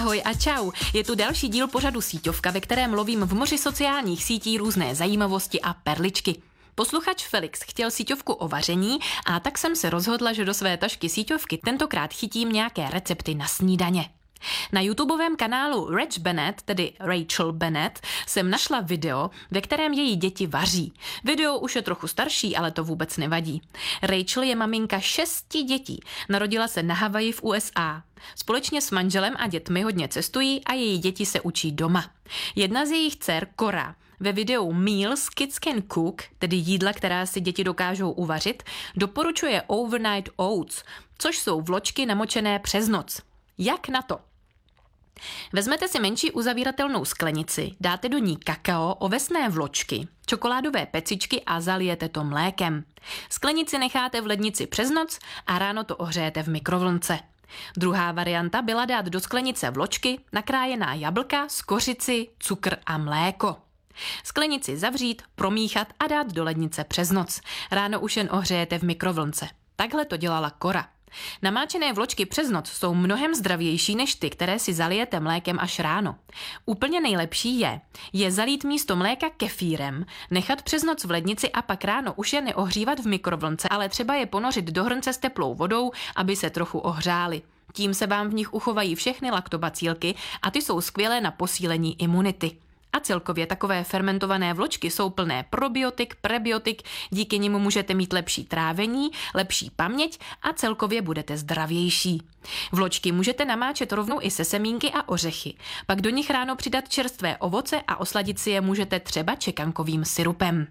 Ahoj a čau, je tu další díl pořadu Síťovka, ve kterém lovím v moři sociálních sítí různé zajímavosti a perličky. Posluchač Felix chtěl síťovku o vaření a tak jsem se rozhodla, že do své tašky síťovky tentokrát chytím nějaké recepty na snídaně. Na YouTubeovém kanálu Rach Bennett, tedy Rachel Bennett, jsem našla video, ve kterém její děti vaří. Video už je trochu starší, ale to vůbec nevadí. Rachel je maminka 6 dětí. Narodila se na Havaji v USA. Společně s manželem a dětmi hodně cestují a její děti se učí doma. Jedna z jejich dcer, Cora, ve videu Meals Kids Can Cook, tedy jídla, která si děti dokážou uvařit, doporučuje overnight oats, což jsou vločky namočené přes noc. Jak na to? Vezmete si menší uzavíratelnou sklenici, dáte do ní kakao, ovesné vločky, čokoládové pecičky a zalijete to mlékem. Sklenici necháte v lednici přes noc a ráno to ohřejete v mikrovlnce. Druhá varianta byla dát do sklenice vločky, nakrájená jablka, skořici, cukr a mléko. Sklenici zavřít, promíchat a dát do lednice přes noc. Ráno už jen ohřejete v mikrovlnce. Takhle to dělala Cora. Namáčené vločky přes noc jsou mnohem zdravější než ty, které si zalijete mlékem až ráno. Úplně nejlepší je zalít místo mléka kefírem, nechat přes noc v lednici a pak ráno už je neohřívat v mikrovlnce, ale třeba je ponořit do hrnce s teplou vodou, aby se trochu ohřály. Tím se vám v nich uchovají všechny laktobacílky a ty jsou skvělé na posílení imunity. A celkově takové fermentované vločky jsou plné probiotik, prebiotik, díky nim můžete mít lepší trávení, lepší paměť a celkově budete zdravější. Vločky můžete namáčet rovnou i se semínky a ořechy, pak do nich ráno přidat čerstvé ovoce a osladit si je můžete třeba čekankovým syrupem.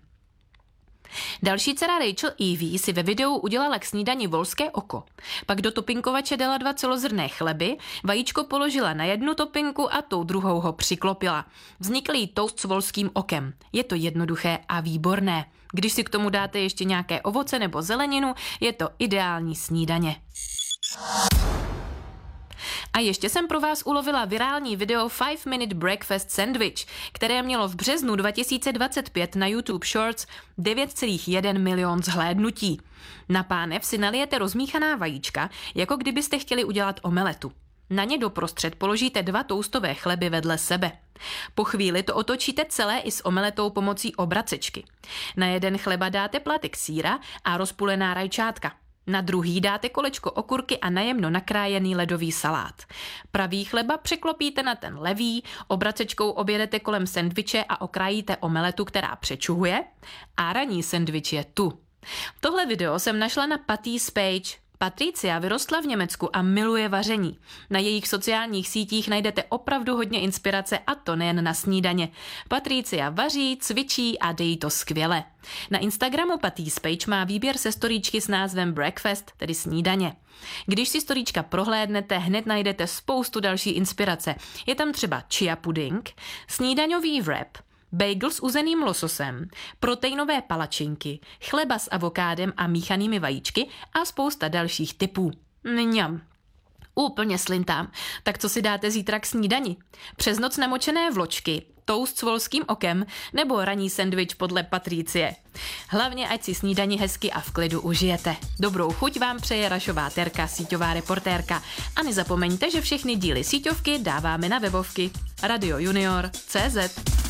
Další dcera Rachel Evie si ve videu udělala k snídani volské oko. Pak do topinkovače dala 2 celozrnné chleby, vajíčko položila na jednu topinku a tou druhou ho přiklopila. Vznikl jí toast s volským okem. Je to jednoduché a výborné. Když si k tomu dáte ještě nějaké ovoce nebo zeleninu, je to ideální snídaně. A ještě jsem pro vás ulovila virální video 5-minute breakfast sandwich, které mělo v březnu 2025 na YouTube Shorts 9,1 milion zhlédnutí. Na pánev si nalijete rozmíchaná vajíčka, jako kdybyste chtěli udělat omeletu. Na ně doprostřed položíte 2 toastové chleby vedle sebe. Po chvíli to otočíte celé i s omeletou pomocí obracečky. Na jeden chleba dáte plátek sýra a rozpulená rajčátka. Na druhý dáte kolečko okurky a najemno nakrájený ledový salát. Pravý chleba překlopíte na ten levý, obracečkou objedete kolem sendviče a okrájíte omeletu, která přečuhuje, a ranní sendvič je tu. Tohle video jsem našla na Patty's page. Patricia vyrostla v Německu a miluje vaření. Na jejich sociálních sítích najdete opravdu hodně inspirace a to nejen na snídaně. Patricia vaří, cvičí a dejí to skvěle. Na Instagramu Patty's page má výběr se storíčky s názvem Breakfast, tedy snídaně. Když si storíčka prohlédnete, hned najdete spoustu další inspirace. Je tam třeba chia puding, snídaňový wrap, bagel s uzeným lososem, proteinové palačinky, chleba s avokádem a míchanými vajíčky a spousta dalších typů. Mňam. Úplně slintám. Tak co si dáte zítra k snídani? Přes noc namočené vločky, toast s volským okem nebo ranní sendvič podle Patricie? Hlavně ať si snídani hezky a v klidu užijete. Dobrou chuť vám přeje Rašová Terka, síťová reportérka. A nezapomeňte, že všechny díly síťovky dáváme na webovky radiojunior.cz.